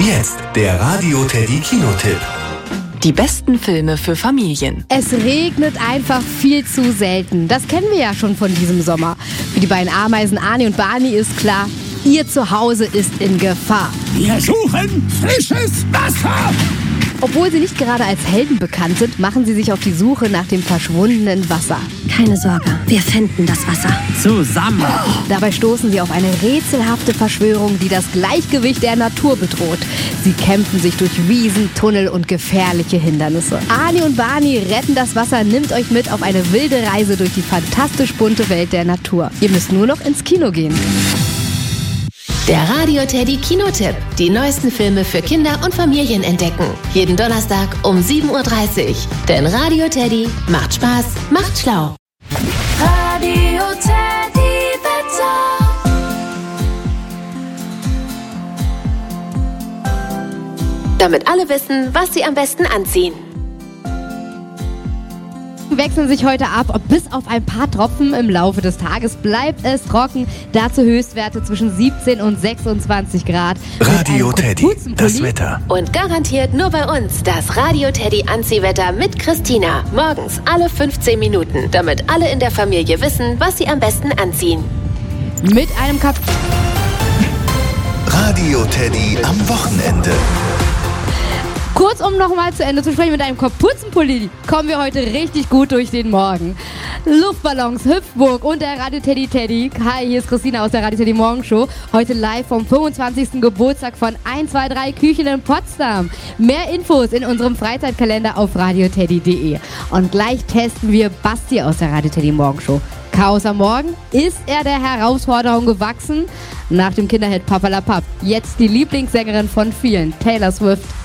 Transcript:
Jetzt der Radio Teddy Kinotipp. Die besten Filme für Familien. Es regnet einfach viel zu selten. Das kennen wir ja schon von diesem Sommer. Für die beiden Ameisen Ani und Barney ist klar, ihr Zuhause ist in Gefahr. Wir suchen frisches Wasser! Obwohl sie nicht gerade als Helden bekannt sind, machen sie sich auf die Suche nach dem verschwundenen Wasser. Keine Sorge, wir finden das Wasser. Zusammen! Dabei stoßen sie auf eine rätselhafte Verschwörung, die das Gleichgewicht der Natur bedroht. Sie kämpfen sich durch Wiesen, Tunnel und gefährliche Hindernisse. Ani und Barney retten das Wasser, nimmt euch mit auf eine wilde Reise durch die fantastisch bunte Welt der Natur. Ihr müsst nur noch ins Kino gehen. Der Radio Teddy Kinotipp. Die neuesten Filme für Kinder und Familien entdecken. Jeden Donnerstag um 7:30 Uhr. Denn Radio Teddy macht Spaß, macht schlau. Radio Teddy Wetter. Damit alle wissen, was sie am besten anziehen. Wechseln sich heute ab. Bis auf ein paar Tropfen im Laufe des Tages bleibt es trocken. Dazu Höchstwerte zwischen 17 und 26 Grad. Radio Teddy, das Wetter. Und garantiert nur bei uns das Radio Teddy Anziehwetter mit Christina. Morgens alle 15 Minuten, damit alle in der Familie wissen, was sie am besten anziehen. Mit einem Radio Teddy am Wochenende. Kurz, um nochmal zu Ende zu sprechen, mit einem Kapuzenpulli kommen wir heute richtig gut durch den Morgen. Luftballons, Hüpfburg und der Radio Teddy. Hi, hier ist Christina aus der Radio Teddy Morgenshow. Heute live vom 25. Geburtstag von 123 Küchen in Potsdam. Mehr Infos in unserem Freizeitkalender auf radioteddy.de. Und gleich testen wir Basti aus der Radio Teddy Morgenshow. Chaos am Morgen, ist er der Herausforderung gewachsen? Nach dem Kinderhit Papalapap. Jetzt die Lieblingssängerin von vielen, Taylor Swift.